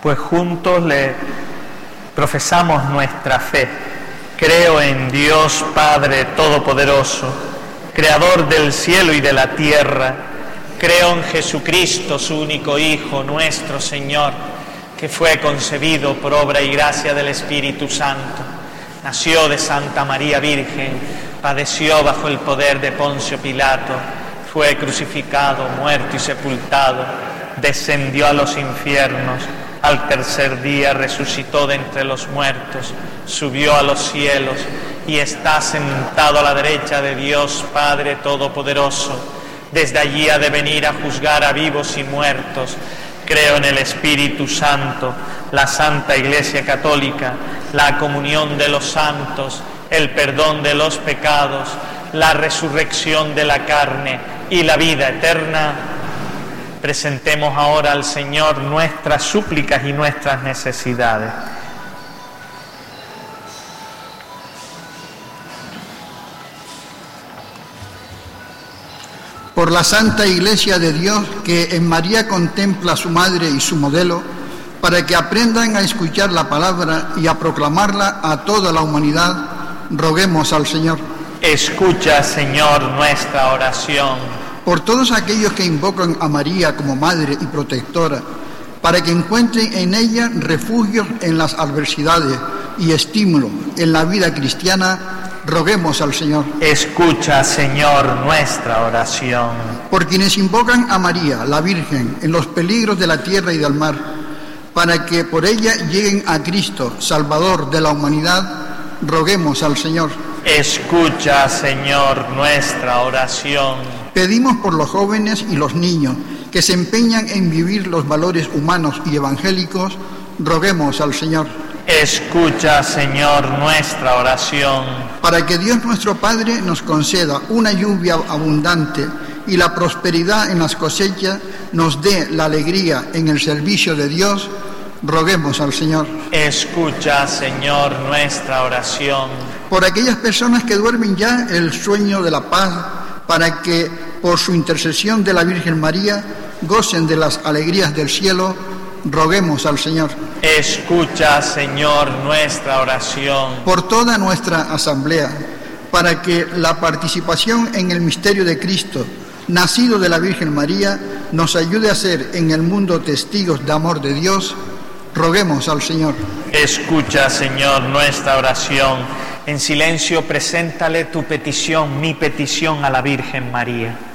pues juntos le profesamos nuestra fe. Creo en Dios Padre Todopoderoso, Creador del cielo y de la tierra. Creo en Jesucristo, su único Hijo, nuestro Señor, que fue concebido por obra y gracia del Espíritu Santo. Nació de Santa María Virgen, padeció bajo el poder de Poncio Pilato, fue crucificado, muerto y sepultado, descendió a los infiernos, al tercer día resucitó de entre los muertos, subió a los cielos y está sentado a la derecha de Dios Padre Todopoderoso. Desde allí ha de venir a juzgar a vivos y muertos. Creo en el Espíritu Santo, la Santa Iglesia Católica, la comunión de los santos, el perdón de los pecados, la resurrección de la carne y la vida eterna. Presentemos ahora al Señor nuestras súplicas y nuestras necesidades. Por la Santa Iglesia de Dios, que en María contempla a su madre y su modelo, para que aprendan a escuchar la palabra y a proclamarla a toda la humanidad, roguemos al Señor. Escucha, Señor, nuestra oración. Por todos aquellos que invocan a María como madre y protectora, para que encuentren en ella refugio en las adversidades y estímulo en la vida cristiana, roguemos al Señor. Escucha, Señor, nuestra oración. Por quienes invocan a María, la Virgen, en los peligros de la tierra y del mar, para que por ella lleguen a Cristo, Salvador de la humanidad, roguemos al Señor. Escucha, Señor, nuestra oración. Pedimos por los jóvenes y los niños que se empeñan en vivir los valores humanos y evangélicos, roguemos al Señor. Escucha, Señor, nuestra oración. Para que Dios nuestro Padre nos conceda una lluvia abundante y la prosperidad en las cosechas, nos dé la alegría en el servicio de Dios, roguemos al Señor. Escucha, Señor, nuestra oración. Por aquellas personas que duermen ya el sueño de la paz, para que por su intercesión de la Virgen María gocen de las alegrías del cielo, roguemos al Señor. Escucha, Señor, nuestra oración. Por toda nuestra asamblea, para que la participación en el misterio de Cristo, nacido de la Virgen María, nos ayude a ser en el mundo testigos de amor de Dios, roguemos al Señor. Escucha, Señor, nuestra oración. En silencio, preséntale tu petición, mi petición a la Virgen María.